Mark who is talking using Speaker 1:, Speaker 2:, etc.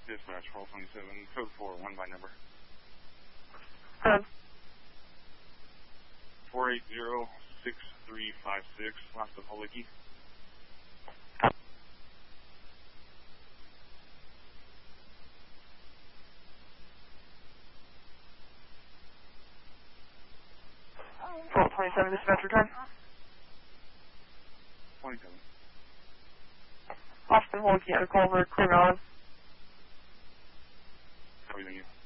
Speaker 1: Dispatch 1227, code 4, 1 by number.
Speaker 2: Code.
Speaker 1: 480-6356, last of Holiki.
Speaker 2: Call 27, dispatch return.
Speaker 1: 27.
Speaker 2: Austin Holiki, had a call over Clear Mountain.
Speaker 1: How are you doing?